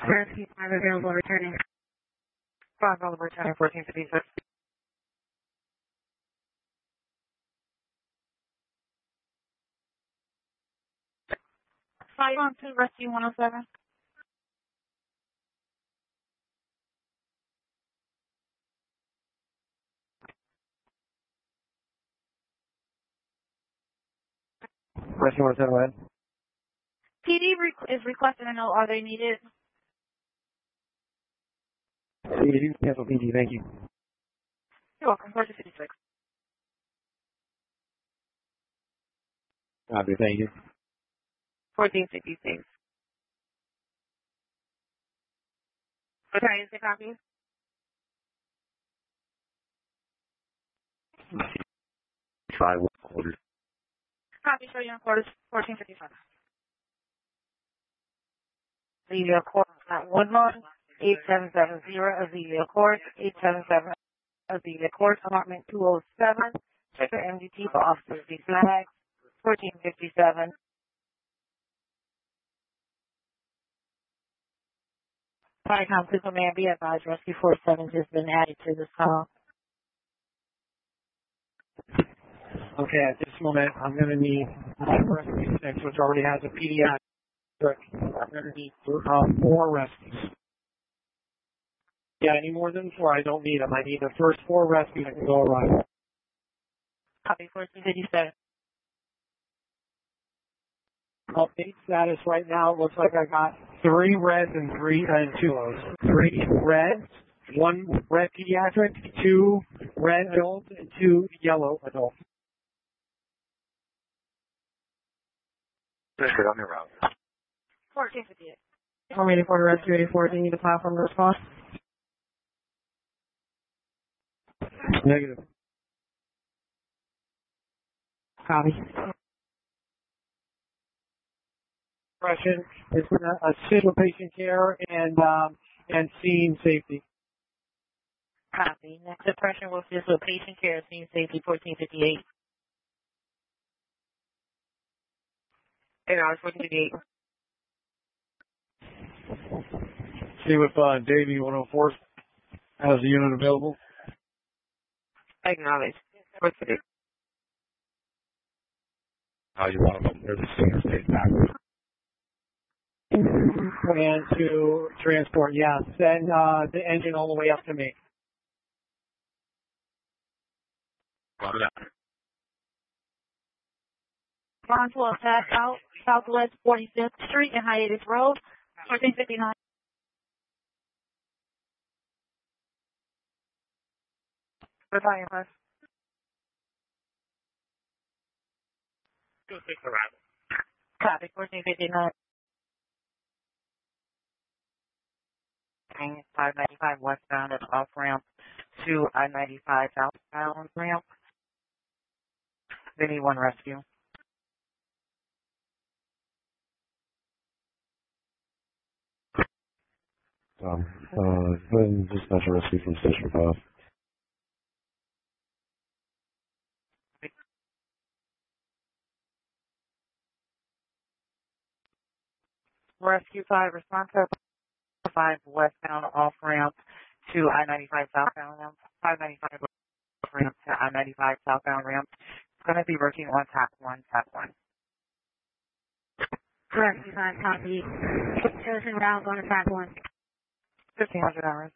Rescue 5 available returning. 5 available returning 1456. 5 on 2, Rescue 107. Rescue 107, go ahead. PD is requesting to know, are they needed? You can cancel PD, thank you. You're welcome, 1456. Copy, thank you. 1456. What time is the copy? Five orders. Copy, show you on quarters, 1457. Azealia Court at Woodlawn, 8770 Azealia Court, 877 Azealia Court, apartment 207. Check your MDT for Officer C. Flags, 1457. Paracom Superman, be advised, Rescue 47 has been added to this call. Okay, at this moment, I'm going to need Rescue 6, which already has a pediatric. I'm going to need 4 rescues. Yeah, any more than 4, I don't need them. I need the first 4 rescues that can go around. Copy, 1457. Update status right now, it looks like I got 3 reds and 2 yellows. 3 reds, 1 red pediatric, 2 red adults, and 2 yellow adults. Good on your route. 1458. I'm waiting for the Rescue 84. Do you need a platform to respond? Negative. Copy. Depression is going to assist with patient care and scene safety. Copy. Next depression will assist with patient care, scene safety, 1458. 8 hours, 1458. See if Davey 104 has a unit available. Acknowledge. 1458. You want them, there's a singer state backwards. Plan to transport, yeah. Send the engine all the way up to me. Roger that. Bronzewell Pass out, Southwest 45th Street and Hiatus Road, 1459. Battalion Bus. 26 arrival. Copy, 1459. 595 westbound and off ramp to I-95 southbound ramp. They need 1 rescue. Go ahead and dispatch a rescue from Station 5. Rescue 5, response to 5 westbound off ramp to I-95 southbound ramp. 595 off ramp to I-95 southbound ramp. It's going to be working on tap 1, tap 1. Rescue 5, copy. Chosen route, going to track 1. 1,500 hours.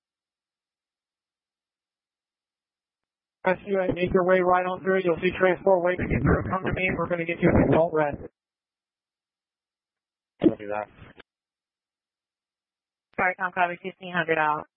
Rescue 8, make your way right on through. You'll see transport waiting. Come to me. We're going to get you an adult red. I'll do that. Paracom copy, 1,500 out.